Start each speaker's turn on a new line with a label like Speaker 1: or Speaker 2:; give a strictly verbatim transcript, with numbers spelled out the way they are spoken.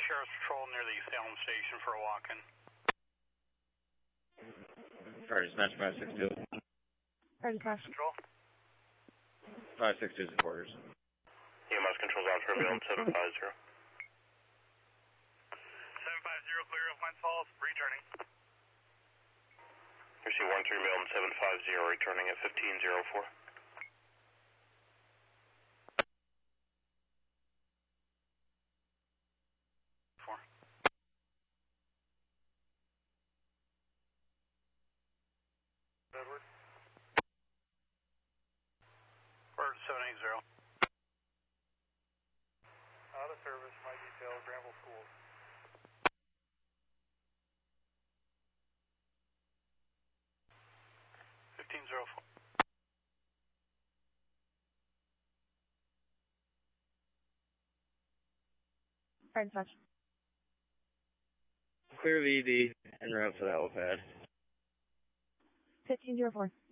Speaker 1: Sheriff's Patrol near the Salem Station for a walk-in.
Speaker 2: Fire dispatch five six two.
Speaker 3: Fire dispatch.
Speaker 1: Control.
Speaker 2: five six two is quarters.
Speaker 4: E M S controls out for available seven five zero.
Speaker 1: seven five zero, clear of Wentz Falls, returning.
Speaker 4: Receive one three Milton seven five zero, returning at fifteen zero four.
Speaker 1: Four. Edward. Or seven eight zero. Out of service, my detail, Granville School. fifteen zero four.
Speaker 3: Fire dispatch.
Speaker 2: Clear of E D and route for the helipad.
Speaker 3: fifteen zero four.